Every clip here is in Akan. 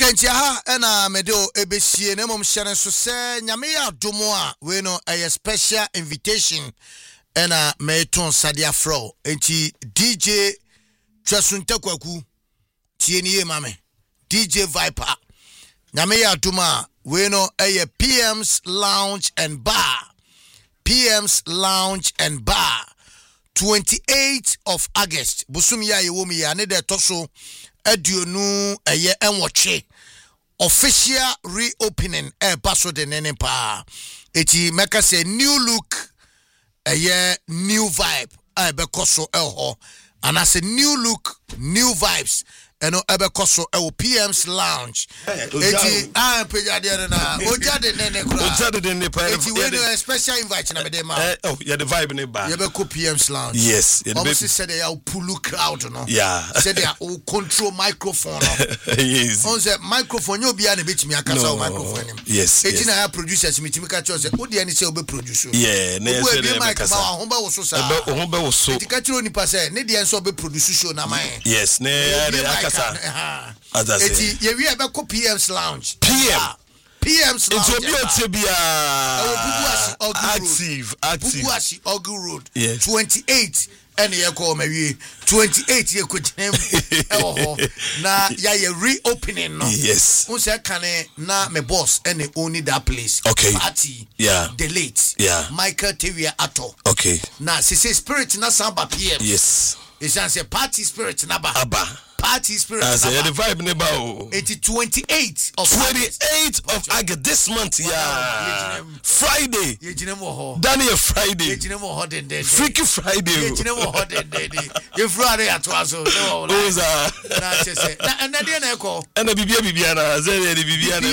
Okay, ntia ena medo ebesie na mom hyere so se nyame ya domo a we no a special invitation ena meton sadia fro enti DJ Twasunta Kwaku tie ni mame DJ Viper nyame ya domo a we no a PM's Lounge and Bar 28th of August busum ya yewomi ya ne de toso aduonu eye enwoche official reopening paso de nene pa eti meka say new look eye new vibe bekoso ho and as a new look new vibes eno ebekoso PM's Lounge eti pejade na ojade nene kura ojade nene pa eti we no special invite na me dem oh yeah the vibe ne ba you be ko PM's Lounge yes obviously said they are pull crowd no yeah said they are control microphone no yes on the microphone you be na betimi akasa o microphone yes eti na producers mitimi ka cho say wo de ani say o be produce yeah na say dey akasa ho ba wo so sa ho ba wo so eti ka chiro ni pa say ne de enso be produce show na man yes na akasa eti ye wi ebe ko PM's Lounge PM's Lounge it's obi otebia active Bubuasi Ogu Road yes. 28 and ye call me 28 ye could name na ya reopening no yes unse kane na me boss and only that place okay party yeah the late yeah Michael Tewia Ato okay na se spirit na samba PM yes it's a party spirit na ba party spirit as the vibe ne ba o 28th of August this month yeah Friday ye jine mo ho Daniel Friday ye jine mo ho den Freaky Friday ye jine mo ho den ye Friday ato aso no oza na chese na de na eko na bibia na ze de bibia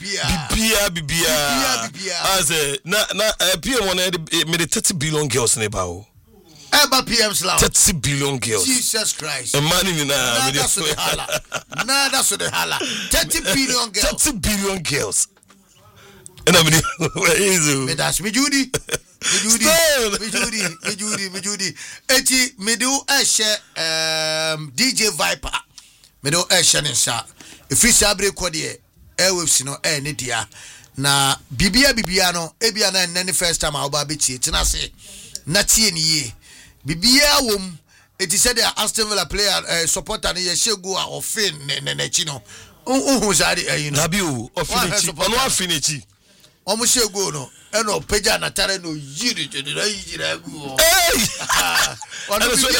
as na PM one me the 30 billion girls ne ba o Eba PM's Lounge 30 billion girls Jesus Christ a man in nada so de hala 30 billion girls 30 billion girls and I mean where is you me dash me Judy eti me do DJ Viper me do nsha if sabre kode airwaves no ne dia na bibia no ebia na nne first time a oba be tie tina se na tie ni ye bibia wom eti said the Aston Villa player supporter ne ye shegu a ofin ne chi no hu sari no nabiu ofinichi ono afinichi omo shegu no eno peja na tare no yiri gu ono so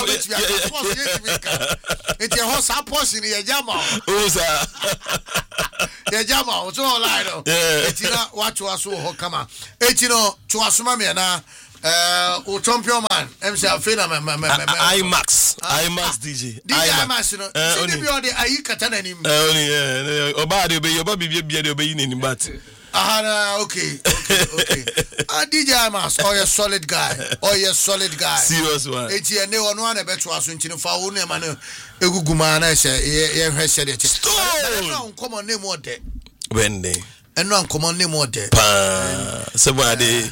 eti ho sa post ni ye jama oza ye jama o so lie no eti na wacho aso ho kama eti no to asoma me na o champion man MC Afena IMAX DJ IMAX no see be on the ayi kata na nim oba de be oba bibia de be yin but okay DJ IMAX you solid guy serious one eti ene ono na beto aso ntini fa wo ne ma na eguguma na ye hwese de che no common name o de wende eno uncommon name o de pa sebade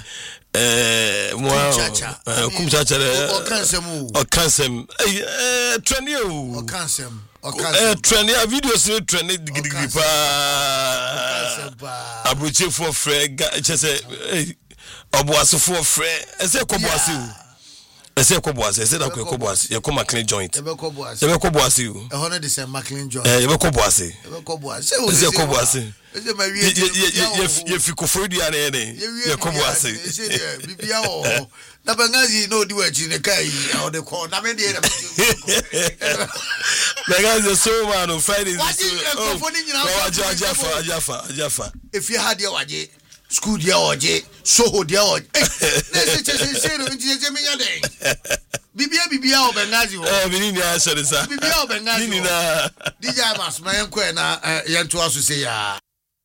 kumchacha okansem trendy trendy videos ni trendy digigi pa abroche for free chese oboase for free ese koboase ese da koboase ye ko maclean joint ye be koboase o e hono de se maclean joint ye be koboase ye ye fikofodi ana ye koboase bibia o na bangazi no di wachi ne kai o de ko na me de bangazi so man on Friday ajafa if you had your waje school dia oje soho dia oje se no nje me ya den bibia o bangazi o bini ni asere sa bibia o bangazi ni na DJ Mas ma yenko na yento aso se ya